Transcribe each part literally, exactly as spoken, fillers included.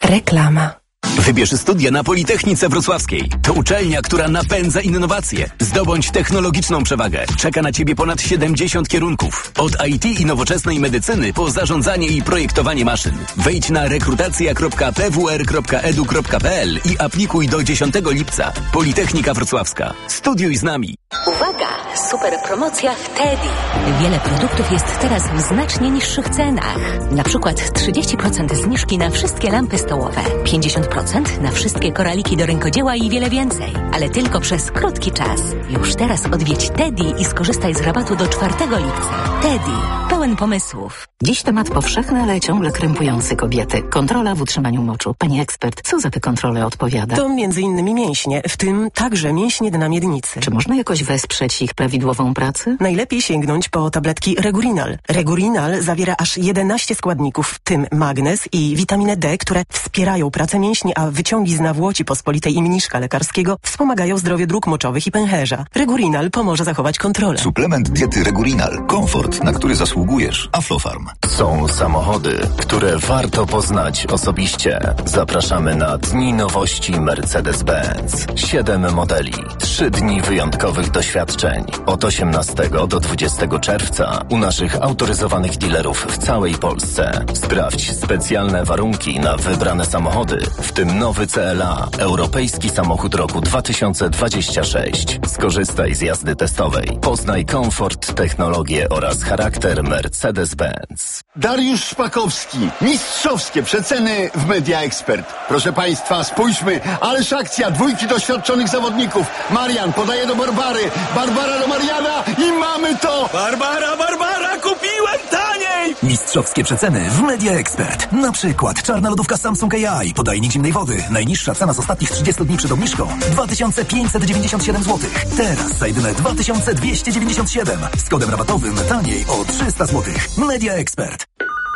Reklama. Wybierz studia na Politechnice Wrocławskiej. To uczelnia, która napędza innowacje. Zdobądź technologiczną przewagę. Czeka na Ciebie ponad siedemdziesiąt kierunków. Od I T i nowoczesnej medycyny po zarządzanie i projektowanie maszyn. Wejdź na rekrutacja kropka p w r kropka e d u kropka p l i aplikuj do dziesiątego lipca. Politechnika Wrocławska. Studiuj z nami. Uwaga! Super promocja w Teddy. Wiele produktów jest teraz w znacznie niższych cenach. Na przykład trzydzieści procent zniżki na wszystkie lampy stołowe, pięćdziesiąt procent na wszystkie koraliki do rękodzieła i wiele więcej. Ale tylko przez krótki czas. Już teraz odwiedź Teddy i skorzystaj z rabatu do czwartego lipca. Teddy. Pełen pomysłów. Dziś temat powszechny, ale ciągle krępujący kobiety. Kontrola w utrzymaniu moczu. Pani ekspert, co za te kontrole odpowiada? To między innymi mięśnie, w tym także mięśnie dna miednicy. Czy można jakoś wesprzeć ich prawidłową pracę? Najlepiej sięgnąć po tabletki Regurinal. Regurinal zawiera aż jedenaście składników, w tym magnez i witaminę D, które wspierają pracę mięśni, a wyciągi z nawłoci pospolitej i mniszka lekarskiego wspomagają zdrowie dróg moczowych i pęcherza. Regurinal pomoże zachować kontrolę. Suplement diety Regurinal. Komfort, na który zasługujesz. Aflofarm. Są samochody, które warto poznać osobiście. Zapraszamy na Dni Nowości Mercedes-Benz. Siedem modeli, trzy dni wyjątkowych doświadczeń. Od osiemnastego do dwudziestego czerwca u naszych autoryzowanych dealerów w całej Polsce. Sprawdź specjalne warunki na wybrane samochody, w tym nowy C L A, europejski samochód roku dwa tysiące dwudziesty szósty. Skorzystaj z jazdy testowej. Poznaj komfort, technologię oraz charakter Mercedes-Benz. Dariusz Szpakowski. Mistrzowskie przeceny w Media Expert. Proszę Państwa, spójrzmy. Ależ akcja. Dwójki doświadczonych zawodników. Marian podaje do Barbary. Barbara do Mariana i mamy to! Barbara, Barbara, kupiłem taniej! Mistrzowskie przeceny w Media Expert. Na przykład czarna lodówka Samsung A I, podajnik zimnej wody. Najniższa cena z ostatnich trzydziestu dni przed obniżką dwa tysiące pięćset dziewięćdziesiąt siedem złotych. Teraz za jedyne dwa tysiące dwieście dziewięćdziesiąt siedem. Z kodem rabatowym taniej o trzysta złotych. Media Expert.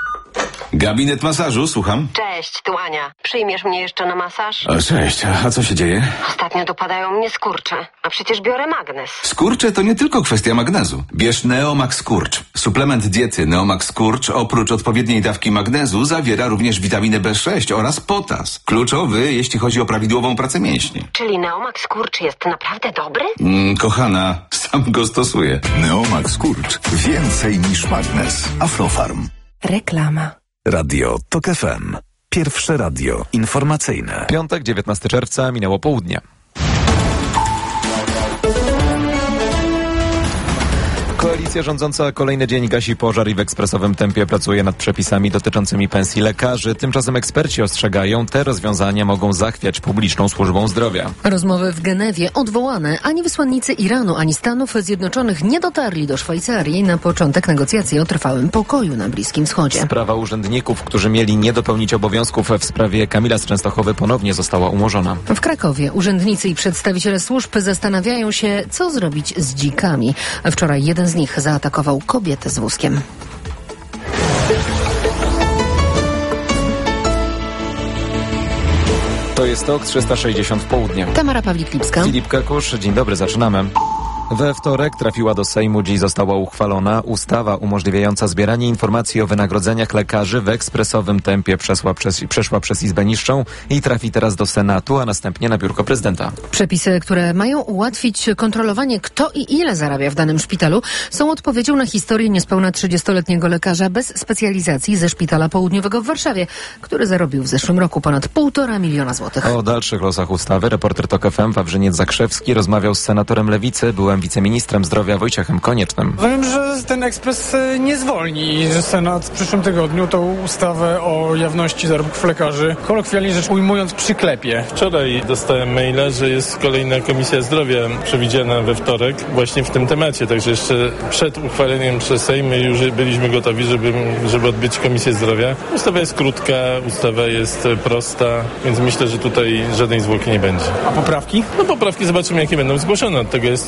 Gabinet masażu, słucham. Cześć, tu Ania. Przyjmiesz mnie jeszcze na masaż? O, cześć, a co się dzieje? Ostatnio dopadają mnie skurcze, a przecież biorę magnez. Skurcze to nie tylko kwestia magnezu. Bierz Neomax Skurcz. Suplement diety Neomax Skurcz oprócz odpowiedniej dawki magnezu zawiera również witaminę B sześć oraz potas. Kluczowy, jeśli chodzi o prawidłową pracę mięśni. Czyli Neomax Skurcz jest naprawdę dobry? Mm, kochana, sam go stosuję. Neomax Skurcz. Więcej niż magnez. Aflofarm. Reklama. Radio Tok F M. Pierwsze radio informacyjne. Piątek, dziewiętnastego czerwca, minęło południe. Koalicja rządząca kolejny dzień gasi pożar i w ekspresowym tempie pracuje nad przepisami dotyczącymi pensji lekarzy. Tymczasem eksperci ostrzegają, te rozwiązania mogą zachwiać publiczną służbą zdrowia. Rozmowy w Genewie odwołane. Ani wysłannicy Iranu, ani Stanów Zjednoczonych nie dotarli do Szwajcarii na początek negocjacji o trwałym pokoju na Bliskim Wschodzie. Sprawa urzędników, którzy mieli nie dopełnić obowiązków w sprawie Kamila z Częstochowy, ponownie została umorzona. W Krakowie urzędnicy i przedstawiciele służb zastanawiają się, co zrobić z dzikami. Wczoraj jeden z nich zaatakował kobietę z wózkiem. To jest Tok trzysta sześćdziesiąt w południe. Tamara Pawlik-Lipska. Filip Kakusz, dzień dobry, zaczynamy. We wtorek trafiła do Sejmu, dziś została uchwalona ustawa umożliwiająca zbieranie informacji o wynagrodzeniach lekarzy w ekspresowym tempie przeszła przez, przeszła przez Izbę Niższą i trafi teraz do Senatu, a następnie na biurko prezydenta. Przepisy, które mają ułatwić kontrolowanie, kto i ile zarabia w danym szpitalu, są odpowiedzią na historię niespełna trzydziestoletniego lekarza bez specjalizacji ze Szpitala Południowego w Warszawie, który zarobił w zeszłym roku ponad półtora miliona złotych. O dalszych losach ustawy reporter Tok F M Wawrzyniec Zakrzewski rozmawiał z senatorem Lewicy, byłem wiceministrem zdrowia Wojciechem Koniecznym. Wiem, że ten ekspres nie zwolni i że Senat w przyszłym tygodniu tą ustawę o jawności zarobków lekarzy, kolokwialnie rzecz ujmując, przyklepie. Wczoraj dostałem maila, że jest kolejna Komisja Zdrowia przewidziana we wtorek właśnie w tym temacie, także jeszcze przed uchwaleniem przez Sejm już byliśmy gotowi, żeby, żeby odbyć Komisję Zdrowia. Ustawa jest krótka, ustawa jest prosta, więc myślę, że tutaj żadnej zwłoki nie będzie. A poprawki? No poprawki zobaczymy, jakie będą zgłoszone, od tego jest Senat.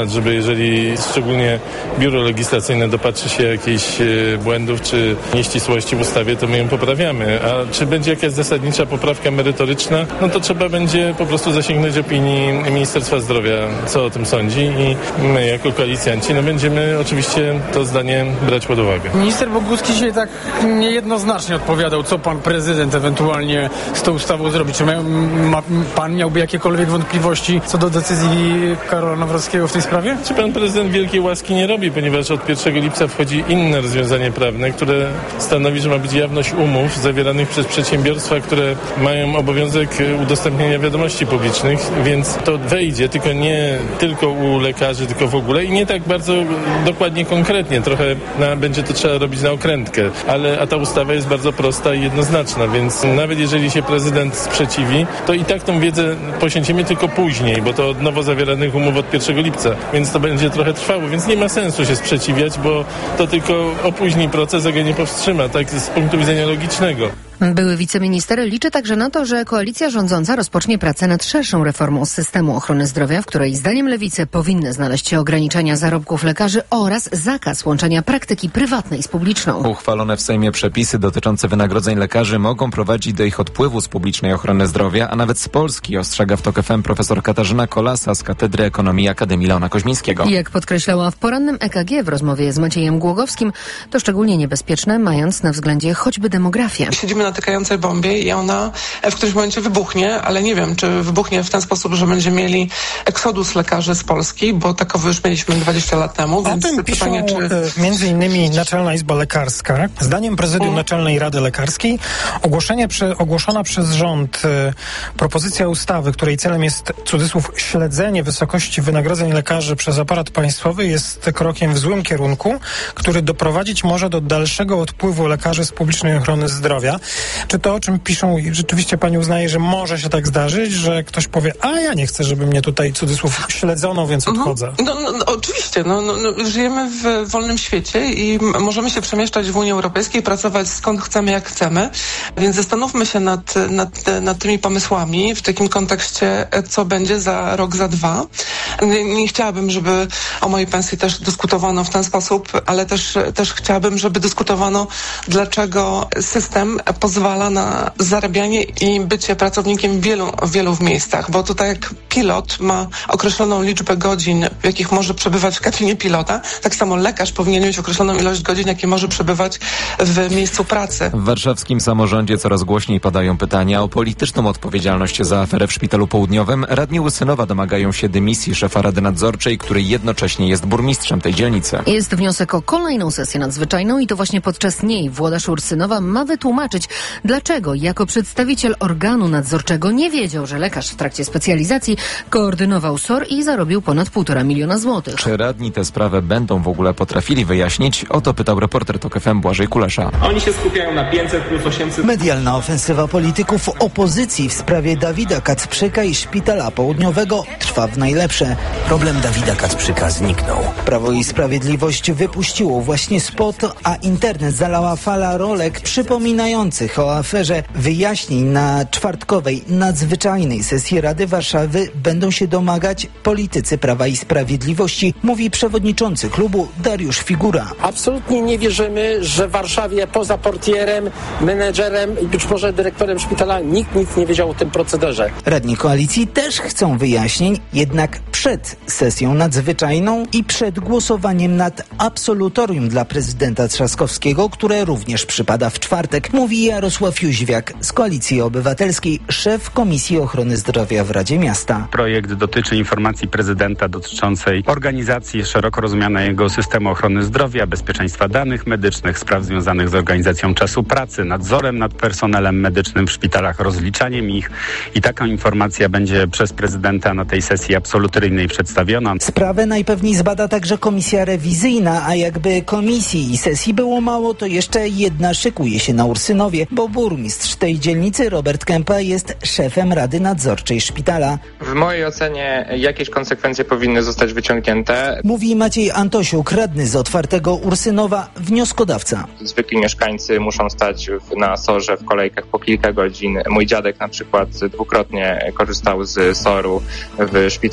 temat, żeby jeżeli szczególnie biuro legislacyjne dopatrzy się jakichś błędów czy nieścisłości w ustawie, to my ją poprawiamy. A czy będzie jakaś zasadnicza poprawka merytoryczna, no to trzeba będzie po prostu zasięgnąć opinii Ministerstwa Zdrowia, co o tym sądzi, i my jako koalicjanci no będziemy oczywiście to zdanie brać pod uwagę. Minister Bogucki dzisiaj tak niejednoznacznie odpowiadał, co pan prezydent ewentualnie z tą ustawą zrobi. Czy ma, ma, pan miałby jakiekolwiek wątpliwości co do decyzji Karola Nawrockiego w tej sprawie? Czy pan prezydent wielkiej łaski nie robi, ponieważ od pierwszego lipca wchodzi inne rozwiązanie prawne, które stanowi, że ma być jawność umów zawieranych przez przedsiębiorstwa, które mają obowiązek udostępnienia wiadomości publicznych, więc to wejdzie, tylko nie tylko u lekarzy, tylko w ogóle i nie tak bardzo dokładnie, konkretnie. Trochę na, będzie to trzeba robić na okrętkę, ale a ta ustawa jest bardzo prosta i jednoznaczna, więc nawet jeżeli się prezydent sprzeciwi, to i tak tą wiedzę posięcimy tylko później, bo to od nowo zawieranych umów od pierwszego lipca, więc to będzie trochę trwało, więc nie ma sensu się sprzeciwiać, bo to tylko opóźni proces, a go nie powstrzyma, tak z punktu widzenia logicznego. Były wiceminister liczy także na to, że koalicja rządząca rozpocznie pracę nad szerszą reformą systemu ochrony zdrowia, w której zdaniem Lewicy powinny znaleźć się ograniczenia zarobków lekarzy oraz zakaz łączenia praktyki prywatnej z publiczną. Uchwalone w Sejmie przepisy dotyczące wynagrodzeń lekarzy mogą prowadzić do ich odpływu z publicznej ochrony zdrowia, a nawet z Polski, ostrzega w TOK F M profesor Katarzyna Kolasa z Katedry Ekonomii Akademii Leona Koźmińskiego. Jak podkreślała w porannym E K G w rozmowie z Maciejem Głogowskim, to szczególnie niebezpieczne, mając na względzie choćby demografię. Siedzimy na tykającej bombie i ona w którymś momencie wybuchnie, ale nie wiem, czy wybuchnie w ten sposób, że będziemy mieli eksodus lekarzy z Polski, bo takowy już mieliśmy dwadzieścia lat temu. O więc tym pytanie, piszą czy... między innymi Naczelna Izba Lekarska. Zdaniem prezydium hmm. Naczelnej Rady Lekarskiej ogłoszenie prze, ogłoszona przez rząd y, propozycja ustawy, której celem jest, cudzysłów, śledzenie wysokości wynagrodzeń lekarzy przez aparat państwowy, jest krokiem w złym kierunku, który doprowadzić może do dalszego odpływu lekarzy z publicznej ochrony zdrowia. Czy to, o czym piszą, rzeczywiście pani uznaje, że może się tak zdarzyć, że ktoś powie, a ja nie chcę, żeby mnie tutaj, cudzysłów, śledzono, więc odchodzę? No, no, no oczywiście, no, no, no, żyjemy w wolnym świecie i możemy się przemieszczać w Unii Europejskiej, pracować skąd chcemy, jak chcemy, więc zastanówmy się nad, nad, nad tymi pomysłami w takim kontekście, co będzie za rok, za dwa. Nie, nie chciałabym, żeby o mojej pensji też dyskutowano w ten sposób, ale też, też chciałabym, żeby dyskutowano, dlaczego system pozwala na zarabianie i bycie pracownikiem w wielu, w wielu miejscach, bo tutaj jak pilot ma określoną liczbę godzin, w jakich może przebywać w kabinie pilota, tak samo lekarz powinien mieć określoną ilość godzin, jakie może przebywać w miejscu pracy. W warszawskim samorządzie coraz głośniej padają pytania o polityczną odpowiedzialność za aferę w Szpitalu Południowym. Radni Łysynowa domagają się dymisji szefa Rady Nadzorczej, który jednocześnie jest burmistrzem tej dzielnicy. Jest wniosek o kolejną sesję nadzwyczajną i to właśnie podczas niej Włodarz Ursynowa ma wytłumaczyć, dlaczego jako przedstawiciel organu nadzorczego nie wiedział, że lekarz w trakcie specjalizacji koordynował S O R i zarobił ponad półtora miliona złotych. Czy radni tę sprawę będą w ogóle potrafili wyjaśnić? O to pytał reporter TOK F M Błażej Kulesza. Oni się skupiają na pięćset plus osiemset. Medialna ofensywa polityków opozycji w sprawie Dawida Kacprzyka i Szpitala Południowego trwa w najlepsze. Problem Dawida Kacprzyka zniknął. Prawo i Sprawiedliwość wypuściło właśnie spot, a internet zalała fala rolek przypominających o aferze. Wyjaśnień na czwartkowej nadzwyczajnej sesji Rady Warszawy będą się domagać politycy Prawa i Sprawiedliwości, mówi przewodniczący klubu Dariusz Figura. Absolutnie nie wierzymy, że w Warszawie poza portierem, menedżerem i być może dyrektorem szpitala nikt nic nie wiedział o tym procederze. Radni koalicji też chcą wyjaśnień, jednak przed sesją nadzwyczajną i przed głosowaniem nad absolutorium dla prezydenta Trzaskowskiego, które również przypada w czwartek, mówi Jarosław Jóźwiak z Koalicji Obywatelskiej, szef Komisji Ochrony Zdrowia w Radzie Miasta. Projekt dotyczy informacji prezydenta dotyczącej organizacji szeroko rozumianego systemu ochrony zdrowia, bezpieczeństwa danych medycznych, spraw związanych z organizacją czasu pracy, nadzorem nad personelem medycznym w szpitalach, rozliczaniem ich i taka informacja będzie przez prezydenta na tej sesji absolutoryjnej przedstawiona. Sprawę najpewniej zbada także komisja rewizyjna, a jakby komisji i sesji było mało, to jeszcze jedna szykuje się na Ursynowie, bo burmistrz tej dzielnicy Robert Kępa jest szefem Rady Nadzorczej szpitala. W mojej ocenie jakieś konsekwencje powinny zostać wyciągnięte. Mówi Maciej Antosiuk, radny z otwartego Ursynowa, wnioskodawca. Zwykli mieszkańcy muszą stać na sorze w kolejkach po kilka godzin. Mój dziadek na przykład dwukrotnie korzystał z soru w Szpitalu Południowym.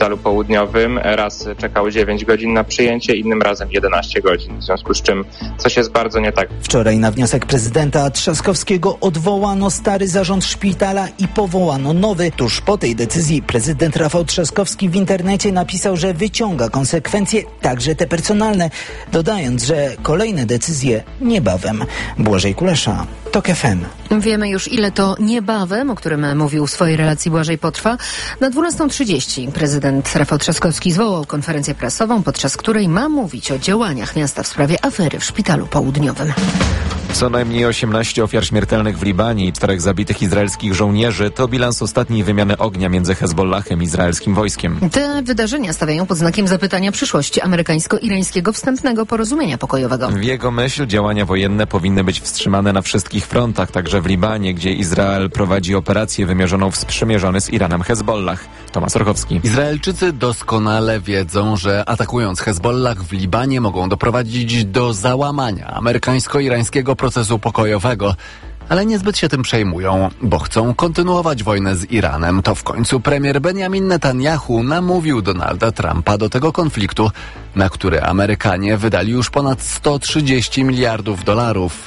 południowym. Raz czekał dziewięć godzin na przyjęcie, innym razem jedenaście godzin, w związku z czym coś jest bardzo nie tak. Wczoraj na wniosek prezydenta Trzaskowskiego odwołano stary zarząd szpitala i powołano nowy. Tuż po tej decyzji prezydent Rafał Trzaskowski w internecie napisał, że wyciąga konsekwencje, także te personalne, dodając, że kolejne decyzje niebawem. Błażej Kulesza, TOK F M. Wiemy już, ile to niebawem, o którym mówił w swojej relacji Błażej, potrwa. Na dwunastą trzydzieści prezydent Rafał Trzaskowski zwołał konferencję prasową, podczas której ma mówić o działaniach miasta w sprawie afery w szpitalu południowym. Co najmniej osiemnaście ofiar śmiertelnych w Libanie i czterech zabitych izraelskich żołnierzy to bilans ostatniej wymiany ognia między Hezbollahem i izraelskim wojskiem. Te wydarzenia stawiają pod znakiem zapytania przyszłości amerykańsko-irańskiego wstępnego porozumienia pokojowego. W jego myśl działania wojenne powinny być wstrzymane na wszystkich frontach, także w Libanie, gdzie Izrael prowadzi operację wymierzoną w sprzymierzony z Iranem Hezbollah. Tomasz Orchowski. Izraelczycy doskonale wiedzą, że atakując Hezbollah w Libanie mogą doprowadzić do załamania amerykańsko-irańskiego procesu pokojowego, ale niezbyt się tym przejmują, bo chcą kontynuować wojnę z Iranem. To w końcu premier Benjamin Netanyahu namówił Donalda Trumpa do tego konfliktu, na który Amerykanie wydali już ponad sto trzydzieści miliardów dolarów.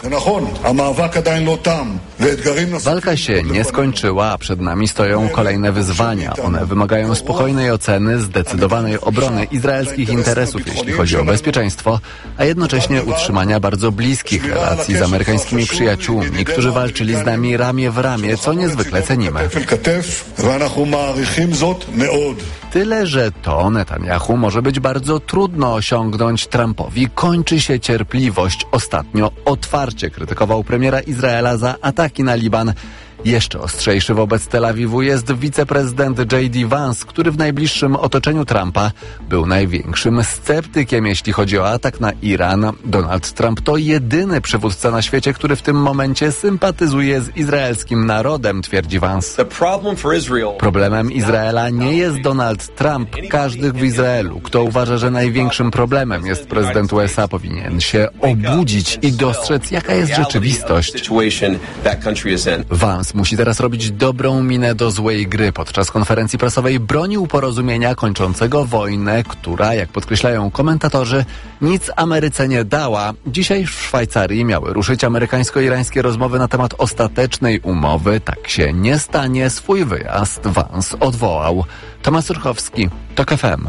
Walka się nie skończyła, a przed nami stoją kolejne wyzwania. One wymagają spokojnej oceny, zdecydowanej obrony izraelskich interesów, jeśli chodzi o bezpieczeństwo, a jednocześnie utrzymania bardzo bliskich relacji z amerykańskimi przyjaciółmi, którzy walczyli z nami ramię w ramię, co niezwykle cenimy. Tyle, że to Netanyahu może być bardzo trudno osiągnąć Trumpowi. Kończy się cierpliwość. Ostatnio otwarcie krytykował premiera Izraela za ataki na Liban. Jeszcze ostrzejszy wobec Tel Awiwu jest wiceprezydent J D Vance, który w najbliższym otoczeniu Trumpa był największym sceptykiem, jeśli chodzi o atak na Iran. Donald Trump to jedyny przywódca na świecie, który w tym momencie sympatyzuje z izraelskim narodem, twierdzi Vance. Problemem Izraela nie jest Donald Trump. Każdy w Izraelu, kto uważa, że największym problemem jest prezydent U S A, powinien się obudzić i dostrzec, jaka jest rzeczywistość. Vance musi teraz robić dobrą minę do złej gry. Podczas konferencji prasowej bronił porozumienia kończącego wojnę, która, jak podkreślają komentatorzy, nic Ameryce nie dała. Dzisiaj w Szwajcarii miały ruszyć amerykańsko-irańskie rozmowy na temat ostatecznej umowy. Tak się nie stanie. Swój wyjazd Vance odwołał. Tomasz Orchowski, TOK F M.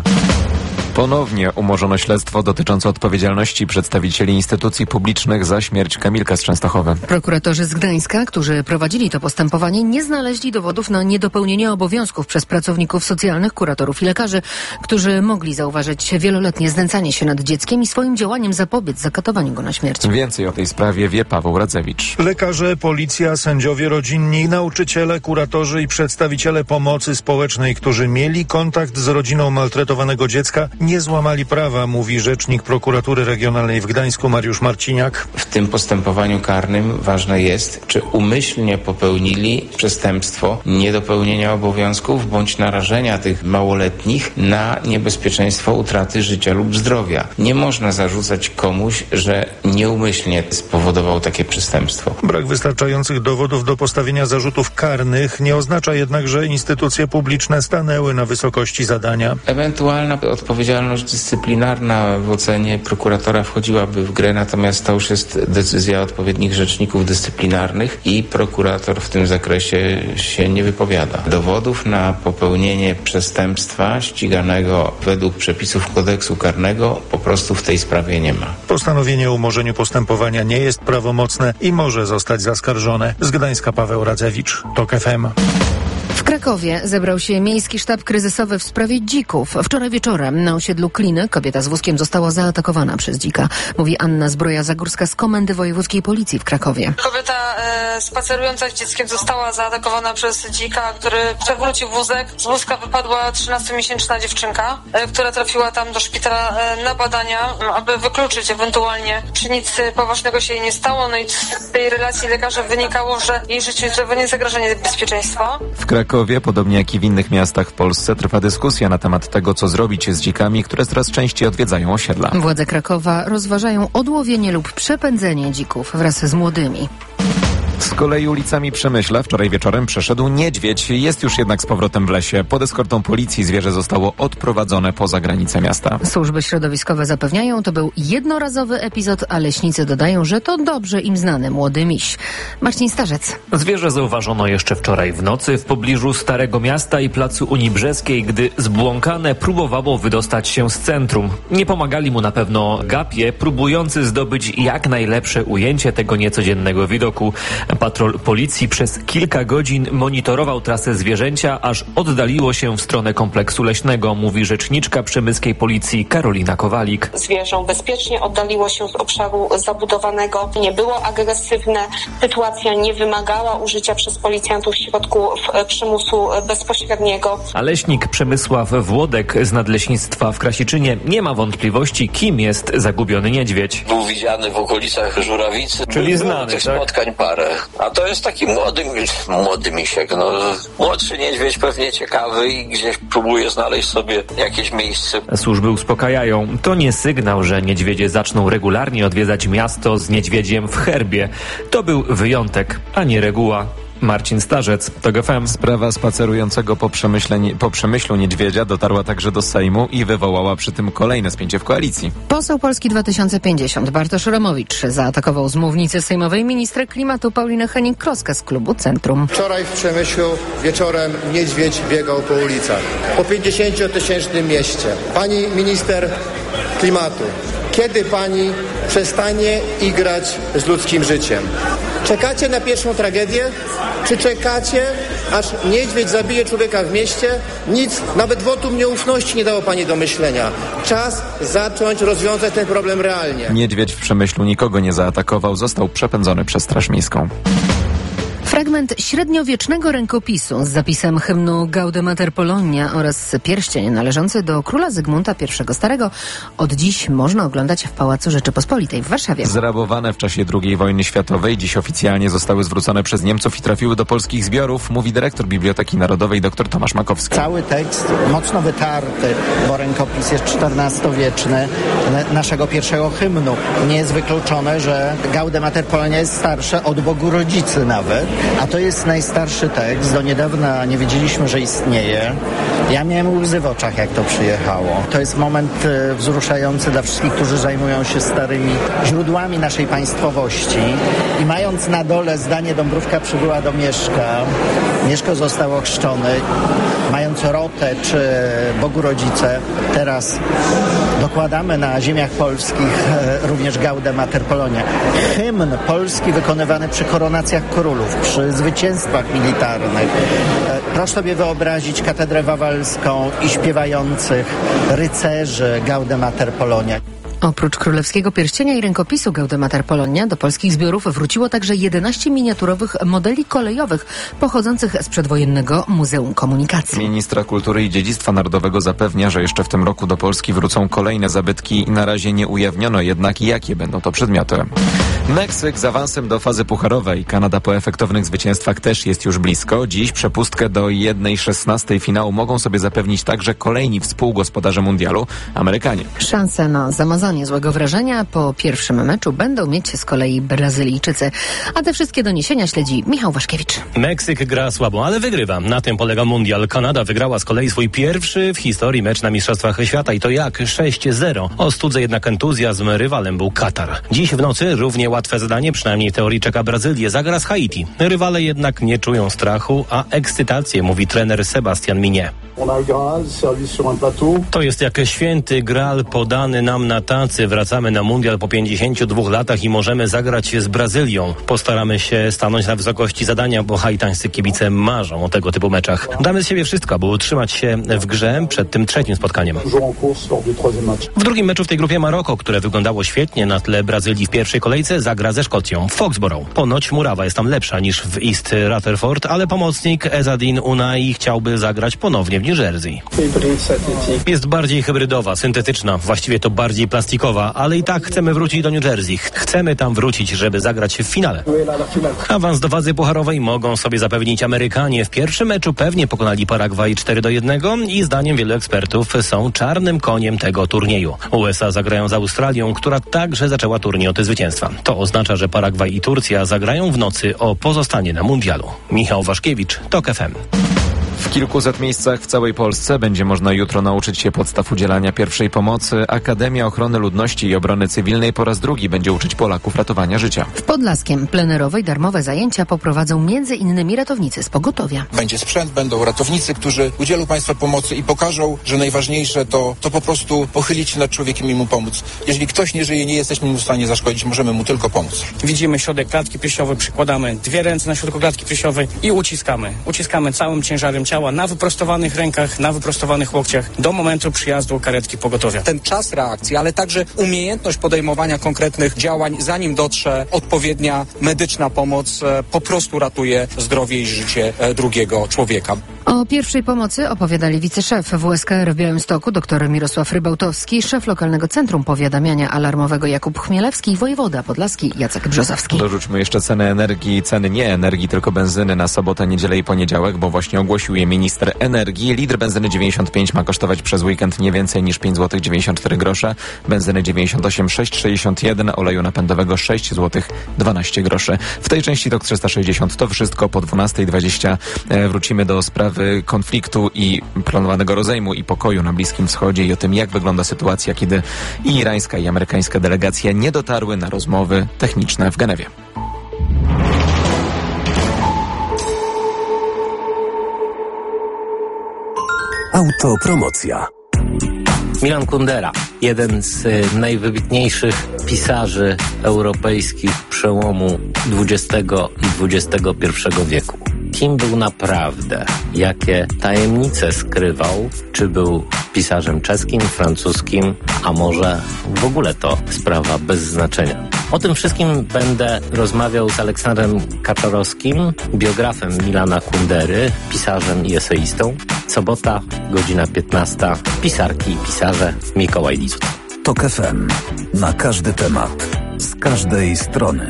Ponownie umorzono śledztwo dotyczące odpowiedzialności przedstawicieli instytucji publicznych za śmierć Kamilka z Częstochowy. Prokuratorzy z Gdańska, którzy prowadzili to postępowanie, nie znaleźli dowodów na niedopełnienie obowiązków przez pracowników socjalnych, kuratorów i lekarzy, którzy mogli zauważyć wieloletnie znęcanie się nad dzieckiem i swoim działaniem zapobiec zakatowaniu go na śmierć. Więcej o tej sprawie wie Paweł Radzewicz. Lekarze, policja, sędziowie rodzinni, nauczyciele, kuratorzy i przedstawiciele pomocy społecznej, którzy mieli kontakt z rodziną maltretowanego dziecka, nie złamali prawa, mówi rzecznik prokuratury regionalnej w Gdańsku Mariusz Marciniak. W tym postępowaniu karnym ważne jest, czy umyślnie popełnili przestępstwo niedopełnienia obowiązków bądź narażenia tych małoletnich na niebezpieczeństwo utraty życia lub zdrowia. Nie można zarzucać komuś, że nieumyślnie spowodował takie przestępstwo. Brak wystarczających dowodów do postawienia zarzutów karnych nie oznacza jednak, że instytucje publiczne stanęły na wysokości zadania. Ewentualna odpowiedzialność dyscyplinarna w ocenie prokuratora wchodziłaby w grę, natomiast to już jest decyzja odpowiednich rzeczników dyscyplinarnych i prokurator w tym zakresie się nie wypowiada. Dowodów na popełnienie przestępstwa ściganego według przepisów kodeksu karnego po prostu w tej sprawie nie ma. Postanowienie o umorzeniu postępowania nie jest prawomocne i może zostać zaskarżone. Z Gdańska Paweł Radzewicz, TOK F M. W Krakowie zebrał się Miejski Sztab Kryzysowy w sprawie dzików. Wczoraj wieczorem na osiedlu Kliny kobieta z wózkiem została zaatakowana przez dzika. Mówi Anna Zbroja-Zagórska z Komendy Wojewódzkiej Policji w Krakowie. Kobieta e, spacerująca z dzieckiem została zaatakowana przez dzika, który przewrócił wózek. Z wózka wypadła trzynastomiesięczna dziewczynka, e, która trafiła tam do szpitala e, na badania, aby wykluczyć ewentualnie, czy nic poważnego się jej nie stało. No i z tej relacji lekarza wynikało, że jej życiu nie zagraża niebezpieczeństwo. W Krakowie, podobnie jak i w innych miastach w Polsce, trwa dyskusja na temat tego, co zrobić z dzikami, które coraz częściej odwiedzają osiedla. Władze Krakowa rozważają odłowienie lub przepędzenie dzików wraz z młodymi. Z kolei ulicami Przemyśla wczoraj wieczorem przeszedł niedźwiedź. Jest już jednak z powrotem w lesie. Pod eskortą policji zwierzę zostało odprowadzone poza granice miasta. Służby środowiskowe zapewniają, to był jednorazowy epizod, a leśnicy dodają, że to dobrze im znany młody miś. Marcin Starzec. Zwierzę zauważono jeszcze wczoraj w nocy w pobliżu Starego Miasta i placu Unii Brzeskiej, gdy zbłąkane próbowało wydostać się z centrum. Nie pomagali mu na pewno gapie, próbujący zdobyć jak najlepsze ujęcie tego niecodziennego widoku. Patrol policji przez kilka godzin monitorował trasę zwierzęcia, aż oddaliło się w stronę kompleksu leśnego, mówi rzeczniczka przemyskiej policji Karolina Kowalik. Zwierzę bezpiecznie oddaliło się z obszaru zabudowanego, nie było agresywne, sytuacja nie wymagała użycia przez policjantów środków przymusu bezpośredniego. A leśnik Przemysław Włodek z Nadleśnictwa w Krasiczynie nie ma wątpliwości, kim jest zagubiony niedźwiedź. Był widziany w okolicach Żurawicy. Czyli znany, tych tak? spotkań parę. A to jest taki młody, młody misiek, no. Młodszy niedźwiedź pewnie ciekawy i gdzieś próbuje znaleźć sobie jakieś miejsce. Służby uspokajają. To nie sygnał, że niedźwiedzie zaczną regularnie odwiedzać miasto z niedźwiedziem w herbie. To był wyjątek, a nie reguła. Marcin Starzec, T O G F M. Sprawa spacerującego po, po Przemyślu niedźwiedzia dotarła także do Sejmu i wywołała przy tym kolejne spięcie w koalicji. Poseł Polski dwa tysiące pięćdziesiąt Bartosz Romowicz zaatakował z mównicy sejmowej ministrę klimatu Paulinę Hennig-Kroskę z klubu Centrum. Wczoraj w Przemyślu wieczorem niedźwiedź biegał po ulicach. Po pięćdziesięciotysięcznym mieście. Pani minister klimatu, kiedy pani przestanie igrać z ludzkim życiem? Czekacie na pierwszą tragedię? Czy czekacie, aż niedźwiedź zabije człowieka w mieście? Nic, nawet wotum nieufności nie dało pani do myślenia. Czas zacząć rozwiązać ten problem realnie. Niedźwiedź w Przemyślu nikogo nie zaatakował, został przepędzony przez Straż Miejską. Fragment średniowiecznego rękopisu z zapisem hymnu Gaude Mater Polonia oraz pierścień należący do króla Zygmunta I Starego od dziś można oglądać w Pałacu Rzeczypospolitej w Warszawie. Zrabowane w czasie drugiej wojny światowej, dziś oficjalnie zostały zwrócone przez Niemców i trafiły do polskich zbiorów, mówi dyrektor Biblioteki Narodowej dr Tomasz Makowski. Cały tekst mocno wytarty, bo rękopis jest czternastowieczny, naszego pierwszego hymnu. Nie jest wykluczone, że Gaude Mater Polonia jest starsze od Bogu Rodzicy nawet. A to jest najstarszy tekst. Do niedawna nie wiedzieliśmy, że istnieje. Ja miałem łzy w oczach, jak to przyjechało. To jest moment wzruszający dla wszystkich, którzy zajmują się starymi źródłami naszej państwowości. I mając na dole zdanie Dąbrówka przybyła do Mieszka, Mieszko został ochrzczony, mając Rotę czy Bogu Rodzice, teraz dokładamy na ziemiach polskich również Gaude Mater Polonia. Hymn polski wykonywany przy koronacjach królów, przy zwycięstwach militarnych. Proszę sobie wyobrazić katedrę wawelską i śpiewających rycerzy Gaude Mater Polonia. Oprócz królewskiego pierścienia i rękopisu Gaude Mater Polonia do polskich zbiorów wróciło także jedenaście miniaturowych modeli kolejowych pochodzących z przedwojennego Muzeum Komunikacji. Ministra Kultury i Dziedzictwa Narodowego zapewnia, że jeszcze w tym roku do Polski wrócą kolejne zabytki i na razie nie ujawniono jednak, jakie będą to przedmioty. Meksyk z awansem do fazy pucharowej. Kanada po efektownych zwycięstwach też jest już blisko. Dziś przepustkę do jednej szesnastej finału mogą sobie zapewnić także kolejni współgospodarze mundialu, Amerykanie. Szanse na zamazanie złego wrażenia po pierwszym meczu będą mieć z kolei Brazylijczycy. A te wszystkie doniesienia śledzi Michał Waszkiewicz. Meksyk gra słabo, ale wygrywa. Na tym polega mundial. Kanada wygrała z kolei swój pierwszy w historii mecz na Mistrzostwach Świata i to jak? sześć zero. O studze jednak entuzjazm, rywalem był Katar. Dziś w nocy równie łatwe zadanie, przynajmniej w teorii, czeka Brazylię. Zagra z Haiti. Rywale jednak nie czują strachu, a ekscytację, mówi trener Sebastian Minie. To jest jak święty Graal podany nam na tacy. Wracamy na mundial po pięćdziesięciu dwóch latach i możemy zagrać z Brazylią. Postaramy się stanąć na wysokości zadania, bo haitańscy kibice marzą o tego typu meczach. Damy z siebie wszystko, by utrzymać się w grze przed tym trzecim spotkaniem. W drugim meczu w tej grupie Maroko, które wyglądało świetnie na tle Brazylii w pierwszej kolejce, zagra ze Szkocją w Foxborough. Ponoć murawa jest tam lepsza niż w East Rutherford, ale pomocnik Ezzadine Unai chciałby zagrać ponownie w New Jersey. Jest bardziej hybrydowa, syntetyczna, właściwie to bardziej plastikowa, ale i tak chcemy wrócić do New Jersey. Chcemy tam wrócić, żeby zagrać w finale. Awans do fazy pucharowej mogą sobie zapewnić Amerykanie. W pierwszym meczu pewnie pokonali Paragwaj cztery do jednego i zdaniem wielu ekspertów są czarnym koniem tego turnieju. U S A zagrają z Australią, która także zaczęła turniej od zwycięstwa. To oznacza, że Paragwaj i Turcja zagrają w nocy o pozostanie na mundialu. Michał Waszkiewicz, TOK F M. W kilkuset miejscach w całej Polsce będzie można jutro nauczyć się podstaw udzielania pierwszej pomocy. Akademia Ochrony Ludności i Obrony Cywilnej po raz drugi będzie uczyć Polaków ratowania życia. W Podlaskiem plenerowej darmowe zajęcia poprowadzą między innymi ratownicy z pogotowia. Będzie sprzęt, będą ratownicy, którzy udzielą Państwu pomocy i pokażą, że najważniejsze to, to po prostu pochylić się nad człowiekiem i mu pomóc. Jeżeli ktoś nie żyje, nie jesteśmy mu w stanie zaszkodzić, możemy mu tylko pomóc. Widzimy środek klatki piersiowej, przykładamy dwie ręce na środku klatki piersiowej i uciskamy. Uciskamy całym ciężarem ciała na wyprostowanych rękach, na wyprostowanych łokciach do momentu przyjazdu karetki pogotowia. Ten czas reakcji, ale także umiejętność podejmowania konkretnych działań, zanim dotrze odpowiednia medyczna pomoc, po prostu ratuje zdrowie i życie drugiego człowieka. O pierwszej pomocy opowiadali wiceszef W S K R w Białymstoku dr Mirosław Rybałtowski, szef lokalnego Centrum Powiadamiania Alarmowego Jakub Chmielewski i wojewoda podlaski Jacek Brzozowski. Dorzućmy jeszcze ceny energii, ceny nie energii, tylko benzyny na sobotę, niedzielę i poniedziałek, bo właśnie ogłosił je minister energii. Litr benzyny dziewięćdziesiąt pięć ma kosztować przez weekend nie więcej niż pięć złotych dziewięćdziesiąt cztery grosze, benzyny dziewięćdziesiąt osiem sześć sześćdziesiąt jeden, oleju napędowego sześć złotych dwanaście groszy. W tej części TOK trzysta sześćdziesiąt to wszystko. Po dwunastej dwadzieścia wrócimy do sprawy konfliktu i planowanego rozejmu i pokoju na Bliskim Wschodzie i o tym, jak wygląda sytuacja, kiedy i irańska, i amerykańska delegacja nie dotarły na rozmowy techniczne w Genewie. Autopromocja. Milan Kundera, jeden z najwybitniejszych pisarzy europejskich przełomu dwudziestego i dwudziestego pierwszego wieku. Kim był naprawdę? Jakie tajemnice skrywał? Czy był pisarzem czeskim, francuskim, a może w ogóle to sprawa bez znaczenia? O tym wszystkim będę rozmawiał z Aleksandrem Kaczorowskim, biografem Milana Kundery, pisarzem i eseistą. Sobota, godzina piętnasta. Pisarki i pisarze Mikołaj Lizut. TOK F M. Na każdy temat. Z każdej strony.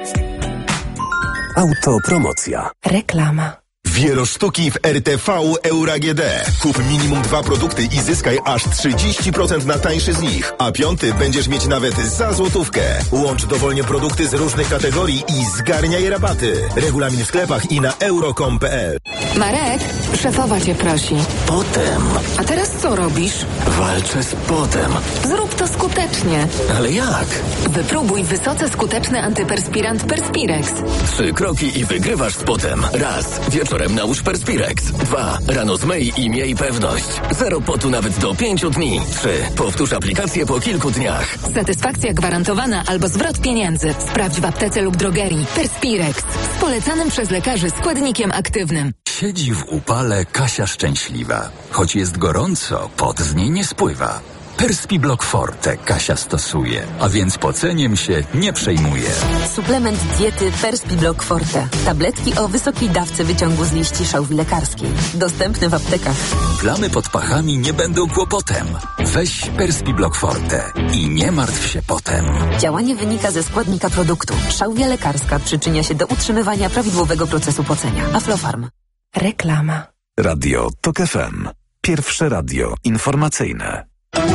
Autopromocja. Reklama. Wielosztuki w R T V Euro A G D. Kup minimum dwa produkty i zyskaj aż trzydzieści procent na tańszy z nich, a piąty będziesz mieć nawet za złotówkę. Łącz dowolnie produkty z różnych kategorii i zgarniaj rabaty. Regulamin w sklepach i na euro kropka com kropka p l. Marek, szefowa cię prosi. Potem. A teraz co robisz? Walczę z potem. Zrób to skutecznie. Ale jak? Wypróbuj wysoce skuteczny antyperspirant Perspirex. Trzy kroki i wygrywasz z potem. Raz. Wieczorem nałóż Perspirex. Dwa. Rano zmyj i miej pewność. Zero potu nawet do pięciu dni. Trzy. Powtórz aplikację po kilku dniach. Satysfakcja gwarantowana albo zwrot pieniędzy. Sprawdź w aptece lub drogerii. Perspirex. Z polecanym przez lekarzy składnikiem aktywnym. Siedzi w upale Kasia szczęśliwa. Choć jest gorąco, pot z niej nie spływa. Perspiblock Forte Kasia stosuje, a więc poceniem się nie przejmuje. Suplement diety Perspiblock Forte. Tabletki o wysokiej dawce wyciągu z liści szałwi lekarskiej. Dostępny w aptekach. Plamy pod pachami nie będą kłopotem. Weź Perspiblock Forte i nie martw się potem. Działanie wynika ze składnika produktu. Szałwia lekarska przyczynia się do utrzymywania prawidłowego procesu pocenia. Aflofarm. Reklama. Radio TOK F M. Pierwsze radio informacyjne.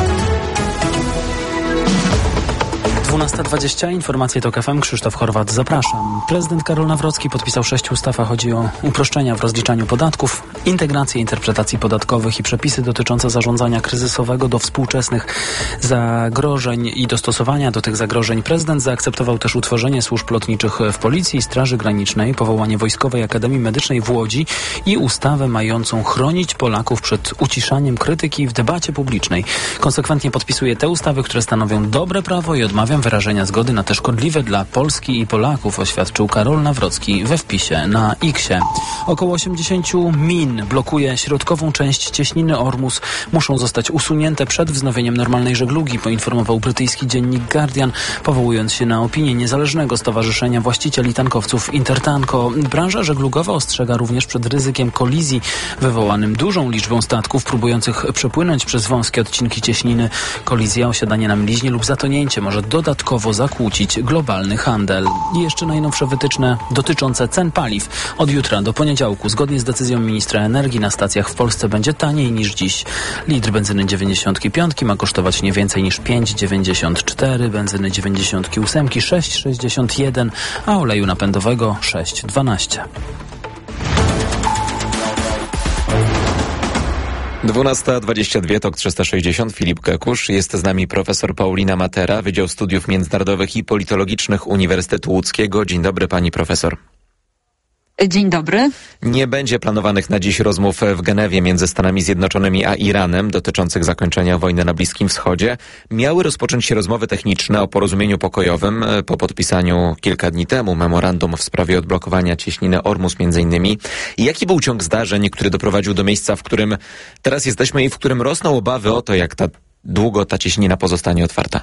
dwunasta dwadzieścia, informacje TOK F M, Krzysztof Horwat, zapraszam. Prezydent Karol Nawrocki podpisał sześć ustaw, a chodzi o uproszczenia w rozliczaniu podatków, integrację interpretacji podatkowych i przepisy dotyczące zarządzania kryzysowego do współczesnych zagrożeń i dostosowania do tych zagrożeń. Prezydent zaakceptował też utworzenie służb lotniczych w Policji i Straży Granicznej, powołanie Wojskowej Akademii Medycznej w Łodzi i ustawę mającą chronić Polaków przed uciszaniem krytyki w debacie publicznej. Konsekwentnie podpisuje te ustawy, które stanowią dobre prawo i odmawia brakiem wyrażenia zgody na te szkodliwe dla Polski i Polaków, oświadczył Karol Nawrocki we wpisie na X-ie. Około osiemdziesiąt min blokuje środkową część cieśniny Ormus. Muszą zostać usunięte przed wznowieniem normalnej żeglugi, poinformował brytyjski dziennik Guardian, powołując się na opinię niezależnego stowarzyszenia właścicieli tankowców Intertanko. Branża żeglugowa ostrzega również przed ryzykiem kolizji wywołanym dużą liczbą statków próbujących przepłynąć przez wąskie odcinki cieśniny. Kolizja, osiadanie na mliźnie lub zatonięcie może dodatkowo zakłócić globalny handel. I jeszcze najnowsze wytyczne dotyczące cen paliw. Od jutra do poniedziałku, zgodnie z decyzją ministra energii, na stacjach w Polsce będzie taniej niż dziś. Litr benzyny dziewięćdziesiąt pięć ma kosztować nie więcej niż pięć dziewięćdziesiąt cztery, benzyny dziewięćdziesiąt osiem sześć sześćdziesiąt jeden, a oleju napędowego sześć dwanaście. dwunasta dwadzieścia dwa, tok trzysta sześćdziesiąt, Filip Kekusz. Jest z nami profesor Paulina Matera, Wydział Studiów Międzynarodowych i Politologicznych Uniwersytetu Łódzkiego. Dzień dobry, pani profesor. Dzień dobry. Nie będzie planowanych na dziś rozmów w Genewie między Stanami Zjednoczonymi a Iranem dotyczących zakończenia wojny na Bliskim Wschodzie. Miały rozpocząć się rozmowy techniczne o porozumieniu pokojowym po podpisaniu kilka dni temu memorandum w sprawie odblokowania cieśniny Ormus między innymi. I jaki był ciąg zdarzeń, który doprowadził do miejsca, w którym teraz jesteśmy i w którym rosną obawy o to, jak ta długo ta cieśnina pozostanie otwarta?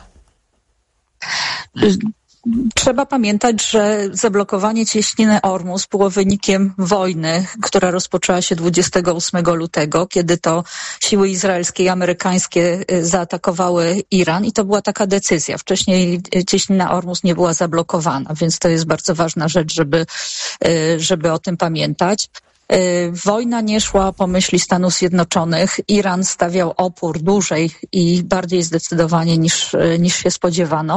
Trzeba pamiętać, że zablokowanie cieśniny Ormus było wynikiem wojny, która rozpoczęła się dwudziestego ósmego lutego, kiedy to siły izraelskie i amerykańskie zaatakowały Iran i to była taka decyzja. Wcześniej cieśnina Ormus nie była zablokowana, więc to jest bardzo ważna rzecz, żeby, żeby o tym pamiętać. Wojna nie szła po myśli Stanów Zjednoczonych. Iran stawiał opór dłużej i bardziej zdecydowanie niż, niż się spodziewano.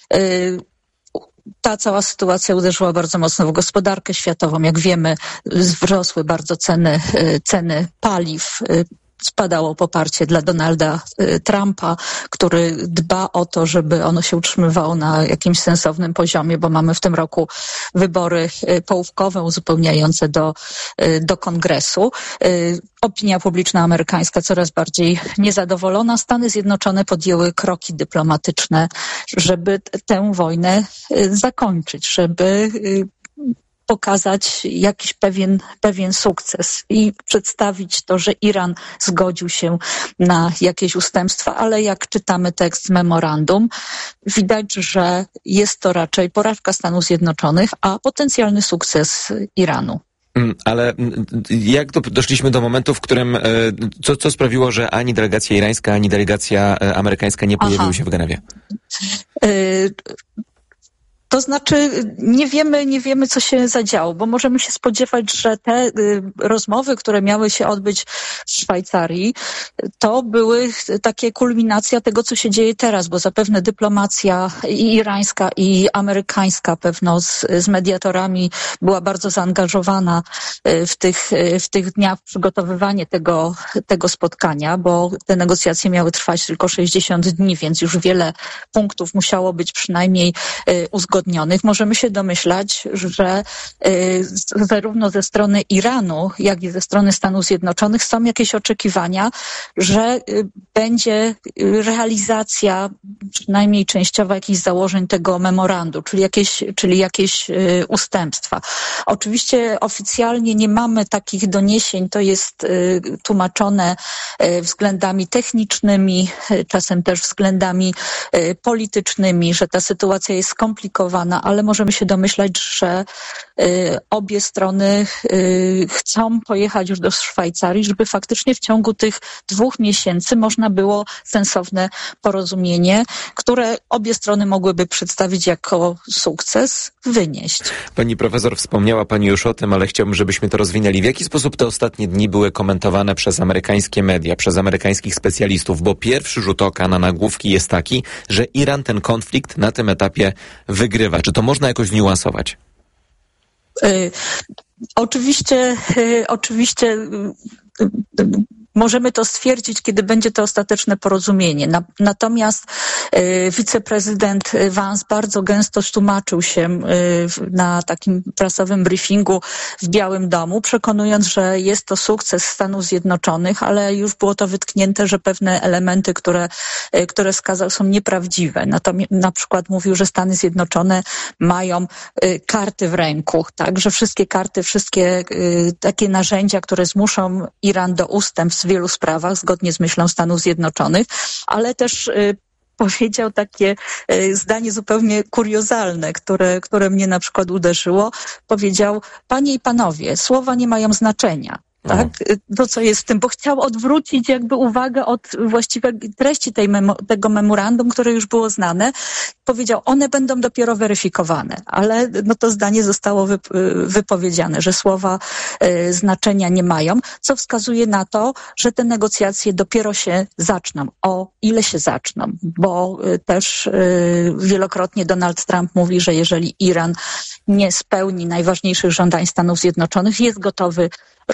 Ta cała sytuacja uderzyła bardzo mocno w gospodarkę światową. Jak wiemy, wzrosły bardzo ceny, ceny paliw. Spadało poparcie dla Donalda Trumpa, który dba o to, żeby ono się utrzymywało na jakimś sensownym poziomie, bo mamy w tym roku wybory połówkowe uzupełniające do, do kongresu. Opinia publiczna amerykańska coraz bardziej niezadowolona. Stany Zjednoczone podjęły kroki dyplomatyczne, żeby tę wojnę zakończyć, żeby pokazać jakiś pewien, pewien sukces i przedstawić to, że Iran zgodził się na jakieś ustępstwa, ale jak czytamy tekst memorandum, widać, że jest to raczej porażka Stanów Zjednoczonych, a potencjalny sukces Iranu. Ale jak do, doszliśmy do momentu, w którym co, co sprawiło, że ani delegacja irańska, ani delegacja amerykańska nie pojawiły Aha. się w Genewie? Y- To znaczy nie wiemy, nie wiemy, co się zadziało, bo możemy się spodziewać, że te y, rozmowy, które miały się odbyć w Szwajcarii, to były takie kulminacja tego, co się dzieje teraz, bo zapewne dyplomacja i irańska, i amerykańska pewno z, z mediatorami była bardzo zaangażowana w tych, w tych dniach w przygotowywanie tego, tego spotkania, bo te negocjacje miały trwać tylko sześćdziesiąt dni, więc już wiele punktów musiało być przynajmniej y, uzgodnionych. Możemy się domyślać, że y, zarówno ze strony Iranu, jak i ze strony Stanów Zjednoczonych są jakieś oczekiwania, że y, będzie realizacja przynajmniej częściowa jakichś założeń tego memorandum, czyli jakieś, czyli jakieś y, ustępstwa. Oczywiście oficjalnie nie mamy takich doniesień, to jest y, tłumaczone y, względami technicznymi, y, czasem też względami y, politycznymi, że ta sytuacja jest skomplikowana, ale możemy się domyślać, że y, obie strony y, chcą pojechać już do Szwajcarii, żeby faktycznie w ciągu tych dwóch miesięcy można było sensowne porozumienie, które obie strony mogłyby przedstawić jako sukces, wynieść. Pani profesor, wspomniała pani już o tym, ale chciałbym, żebyśmy to rozwinęli. W jaki sposób te ostatnie dni były komentowane przez amerykańskie media, przez amerykańskich specjalistów? Bo pierwszy rzut oka na nagłówki jest taki, że Iran ten konflikt na tym etapie wygrywa. Czy to można jakoś zniuansować? Y, oczywiście, y, oczywiście y, y, możemy to stwierdzić, kiedy będzie to ostateczne porozumienie. Na, natomiast y, wiceprezydent Vance bardzo gęsto tłumaczył się y, na takim prasowym briefingu w Białym Domu, przekonując, że jest to sukces Stanów Zjednoczonych, ale już było to wytknięte, że pewne elementy, które, y, które wskazał, są nieprawdziwe. Natomiast na przykład mówił, że Stany Zjednoczone mają y, karty w ręku, tak, że wszystkie karty, wszystkie y, takie narzędzia, które zmuszą Iran do ustępstw w wielu sprawach, zgodnie z myślą Stanów Zjednoczonych, ale też y, powiedział takie y, zdanie zupełnie kuriozalne, które, które mnie na przykład uderzyło. Powiedział: panie i panowie, słowa nie mają znaczenia. Tak, to co jest w tym, bo chciał odwrócić jakby uwagę od właściwej treści tej memo, tego memorandum, które już było znane. Powiedział, one będą dopiero weryfikowane, ale no to zdanie zostało wyp wypowiedziane, że słowa y, znaczenia nie mają, co wskazuje na to, że te negocjacje dopiero się zaczną. O ile się zaczną, bo y, też y, wielokrotnie Donald Trump mówi, że jeżeli Iran nie spełni najważniejszych żądań Stanów Zjednoczonych, jest gotowy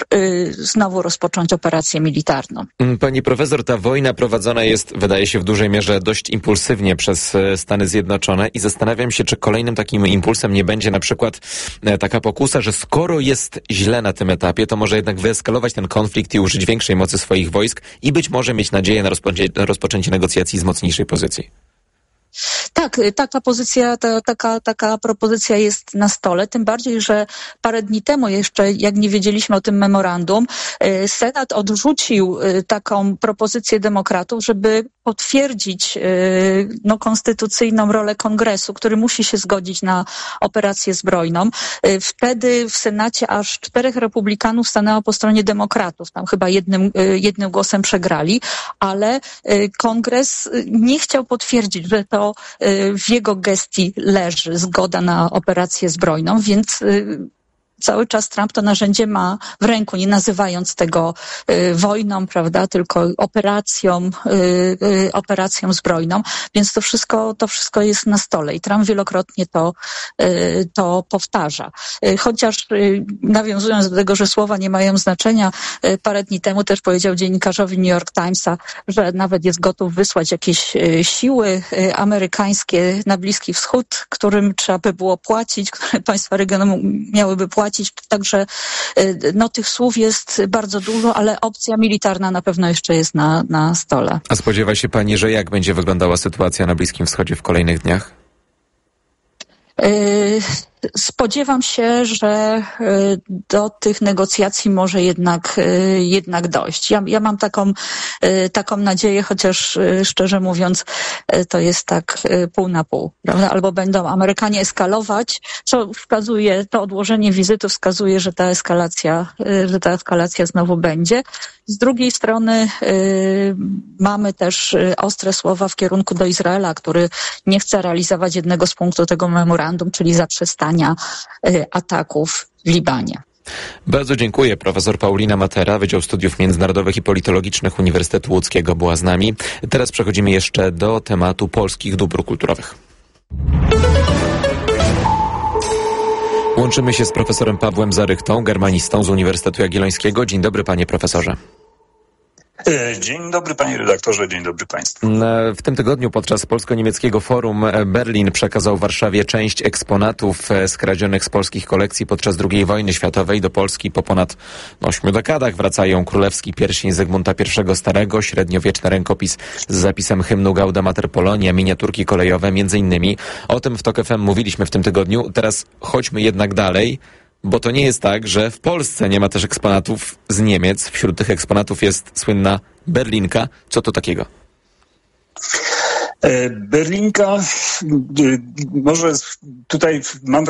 znowu rozpocząć operację militarną. Pani profesor, ta wojna prowadzona jest, wydaje się, w dużej mierze dość impulsywnie przez Stany Zjednoczone i zastanawiam się, czy kolejnym takim impulsem nie będzie na przykład taka pokusa, że skoro jest źle na tym etapie, to może jednak wyeskalować ten konflikt i użyć większej mocy swoich wojsk i być może mieć nadzieję na rozpoczęcie, rozpoczęcie negocjacji z mocniejszej pozycji. Tak, taka pozycja, ta, taka, taka propozycja jest na stole, tym bardziej, że parę dni temu jeszcze, jak nie wiedzieliśmy o tym memorandum, Senat odrzucił taką propozycję demokratów, żeby potwierdzić no, konstytucyjną rolę Kongresu, który musi się zgodzić na operację zbrojną. Wtedy w Senacie aż czterech republikanów stanęło po stronie demokratów, tam chyba jednym, jednym głosem przegrali, ale Kongres nie chciał potwierdzić, że to w jego gestii leży zgoda na operację zbrojną, więc cały czas Trump to narzędzie ma w ręku, nie nazywając tego y, wojną, prawda, tylko operacją, y, y, operacją zbrojną, więc to wszystko, to wszystko jest na stole i Trump wielokrotnie to, y, to powtarza. Y, chociaż y, nawiązując do tego, że słowa nie mają znaczenia, y, parę dni temu też powiedział dziennikarzowi New York Timesa, że nawet jest gotów wysłać jakieś y, siły y, amerykańskie na Bliski Wschód, którym trzeba by było płacić, które państwa regionu miałyby płacić. Także no, tych słów jest bardzo dużo, ale opcja militarna na pewno jeszcze jest na, na stole. A spodziewa się pani, że jak będzie wyglądała sytuacja na Bliskim Wschodzie w kolejnych dniach? Yy, spodziewam się, że yy, do tych negocjacji może jednak, yy, jednak dojść. Ja, ja mam taką, yy, taką nadzieję, chociaż yy, szczerze mówiąc yy, to jest tak yy, pół na pół, prawda? Albo będą Amerykanie eskalować, co wskazuje, to odłożenie wizyty wskazuje, że ta eskalacja, yy, że ta eskalacja znowu będzie. Z drugiej strony yy, mamy też yy, ostre słowa w kierunku do Izraela, który nie chce realizować jednego z punktów tego memorandum, czyli zaprzestania yy, ataków w Libanie. Bardzo dziękuję. Profesor Paulina Matera, Wydział Studiów Międzynarodowych i Politologicznych Uniwersytetu Łódzkiego była z nami. Teraz przechodzimy jeszcze do tematu polskich dóbr kulturowych. Łączymy się z profesorem Pawłem Zarychtą, germanistą z Uniwersytetu Jagiellońskiego. Dzień dobry, panie profesorze. Dzień dobry, panie redaktorze, dzień dobry państwu. W tym tygodniu podczas polsko-niemieckiego forum Berlin przekazał Warszawie część eksponatów skradzionych z polskich kolekcji podczas drugiej wojny światowej. Do Polski po ponad ośmiu dekadach wracają królewski pierścień Zygmunta I Starego, średniowieczny rękopis z zapisem hymnu Gauda Mater Polonia, miniaturki kolejowe między innymi. O tym w TOK F M mówiliśmy w tym tygodniu. Teraz chodźmy jednak dalej. Bo to nie jest tak, że w Polsce nie ma też eksponatów z Niemiec. Wśród tych eksponatów jest słynna Berlinka. Co to takiego? Berlinka, może tutaj mam